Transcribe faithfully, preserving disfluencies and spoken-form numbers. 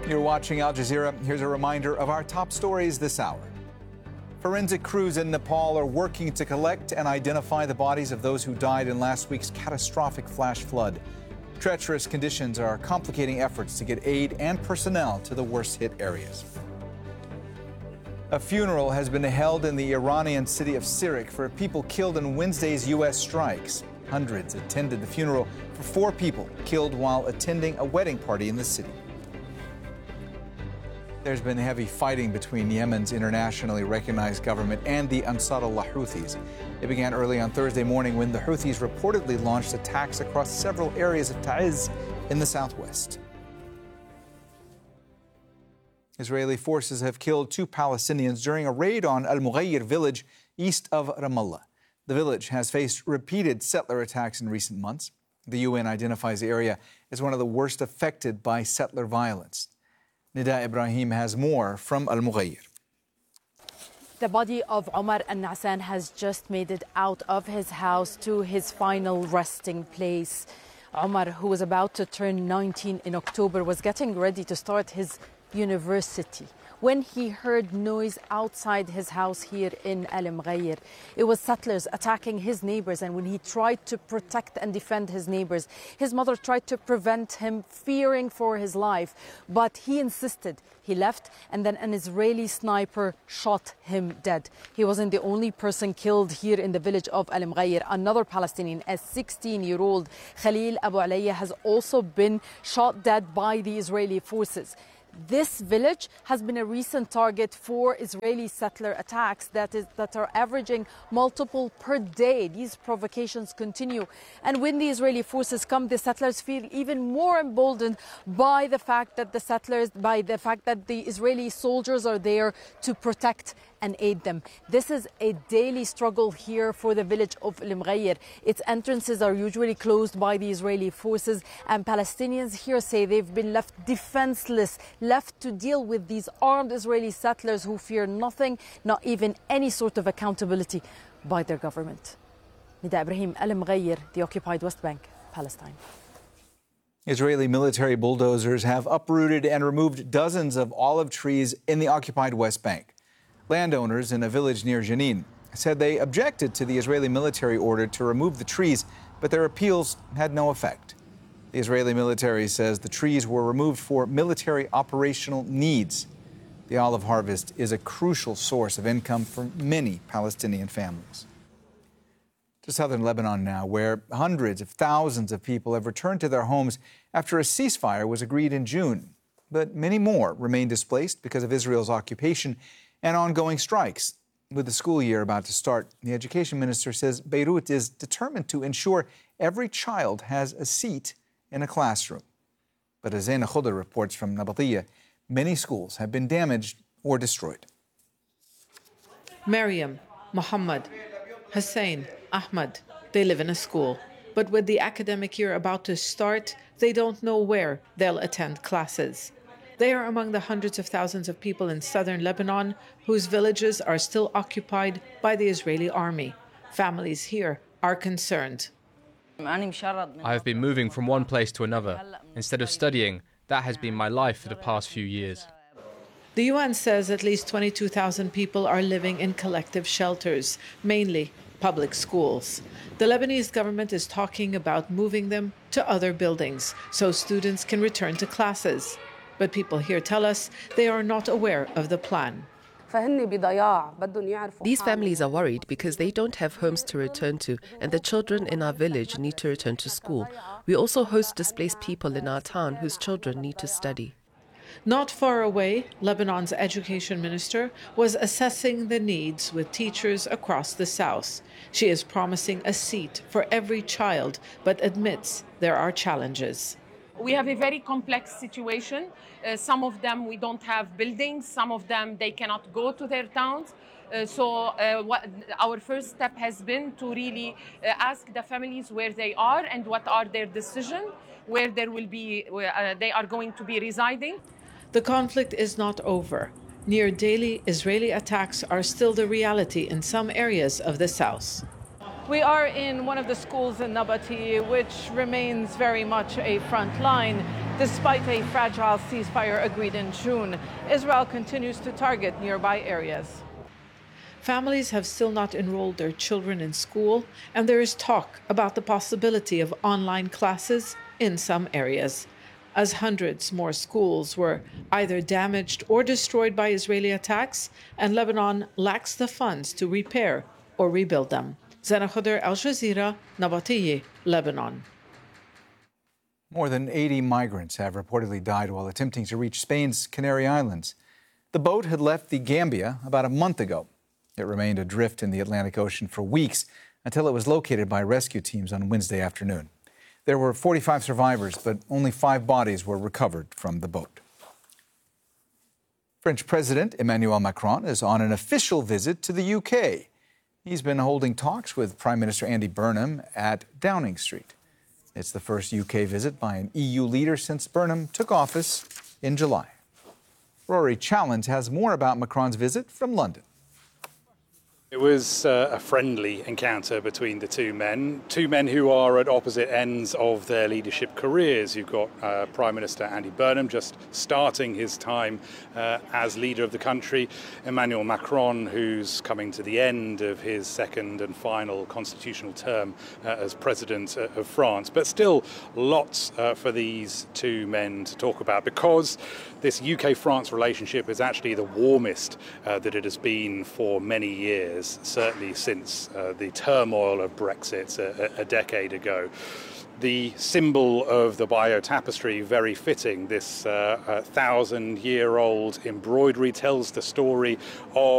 You're watching Al Jazeera. Here's a reminder of our top stories this hour. Forensic crews in Nepal are working to collect and identify the bodies of those who died in last week's catastrophic flash flood. Treacherous conditions are complicating efforts to get aid and personnel to the worst-hit areas. A funeral has been held in the Iranian city of Sirik for people killed in Wednesday's U S strikes. Hundreds attended the funeral for four people killed while attending a wedding party in the city. There's been heavy fighting between Yemen's internationally recognized government and the Ansarullah Houthis. It began early on Thursday morning when the Houthis reportedly launched attacks across several areas of Taiz in the southwest. Israeli forces have killed two Palestinians during a raid on Al Mughayr village east of Ramallah. The village has faced repeated settler attacks in recent months. The U N identifies the area as one of the worst affected by settler violence. Nida Ibrahim has more from Al Mughayr. The body of Omar Al-Nasan has just made it out of his house to his final resting place. Omar, who was about to turn nineteen in October, was getting ready to start his university when he heard noise outside his house here in Al Mughayr. It was settlers attacking his neighbors, and when he tried to protect and defend his neighbors, his mother tried to prevent him, fearing for his life, but he insisted. He left, and then an Israeli sniper shot him dead. He wasn't the only person killed here in the village of Al Mughayr. Another Palestinian, a sixteen-year-old Khalil Abu Alayya, has also been shot dead by the Israeli forces. This village has been a recent target for Israeli settler attacks that is that are averaging multiple per day. These provocations continue. And when the Israeli forces come, the settlers feel even more emboldened by the fact that the settlers, by the fact that the Israeli soldiers are there to protect and aid them. This is a daily struggle here for the village of Al Mughayr. Its entrances are usually closed by the Israeli forces, and Palestinians here say they've been left defenseless, left to deal with these armed Israeli settlers who fear nothing, not even any sort of accountability by their government. Nida Ibrahim, Al Mughayr, the occupied West Bank, Palestine. Israeli military bulldozers have uprooted and removed dozens of olive trees in the occupied West Bank. Landowners in a village near Jenin said they objected to the Israeli military order to remove the trees, but their appeals had no effect. The Israeli military says the trees were removed for military operational needs. The olive harvest is a crucial source of income for many Palestinian families. To southern Lebanon now, where hundreds of thousands of people have returned to their homes after a ceasefire was agreed in June. But many more remain displaced because of Israel's occupation and ongoing strikes. With the school year about to start, the education minister says Beirut is determined to ensure every child has a seat in a classroom. But as Zaina Khudr reports from Nabatiyah, many schools have been damaged or destroyed. Maryam, Muhammad, Hussein, Ahmad, they live in a school. But with the academic year about to start, they don't know where they'll attend classes. They are among the hundreds of thousands of people in southern Lebanon whose villages are still occupied by the Israeli army. Families here are concerned. I have been moving from one place to another. Instead of studying, that has been my life for the past few years. The U N says at least twenty-two thousand people are living in collective shelters, mainly public schools. The Lebanese government is talking about moving them to other buildings so students can return to classes. But people here tell us they are not aware of the plan. These families are worried because they don't have homes to return to, and the children in our village need to return to school. We also host displaced people in our town whose children need to study. Not far away, Lebanon's education minister was assessing the needs with teachers across the south. She is promising a seat for every child, but admits there are challenges. We have a very complex situation. Uh, some of them we don't have buildings, some of them they cannot go to their towns. Uh, so uh, what, our first step has been to really uh, ask the families where they are and what are their decisions, where there will be, uh, they are going to be residing. The conflict is not over. Near daily Israeli attacks are still the reality in some areas of the south. We are in one of the schools in Nabati, which remains very much a front line. Despite a fragile ceasefire agreed in June, Israel continues to target nearby areas. Families have still not enrolled their children in school, and there is talk about the possibility of online classes in some areas, as hundreds more schools were either damaged or destroyed by Israeli attacks, and Lebanon lacks the funds to repair or rebuild them. Zana Khader, Al Jazeera, Nabatieh, Lebanon. More than eighty migrants have reportedly died while attempting to reach Spain's Canary Islands. The boat had left the Gambia about a month ago. It remained adrift in the Atlantic Ocean for weeks until it was located by rescue teams on Wednesday afternoon. There were forty-five survivors, but only five bodies were recovered from the boat. French President Emmanuel Macron is on an official visit to the U K. He's been holding talks with Prime Minister Andy Burnham at Downing Street. It's the first U K visit by an E U leader since Burnham took office in July. Rory Challand has more about Macron's visit from London. It was uh, a friendly encounter between the two men, two men who are at opposite ends of their leadership careers. You've got uh, Prime Minister Andy Burnham just starting his time uh, as leader of the country, Emmanuel Macron, who's coming to the end of his second and final constitutional term uh, as president of France. But still lots uh, for these two men to talk about, because this U K-France relationship is actually the warmest uh, that it has been for many years, certainly since uh, the turmoil of Brexit a, a decade ago. The symbol of the Bayeux tapestry, very fitting. This uh, uh, thousand-year-old embroidery tells the story of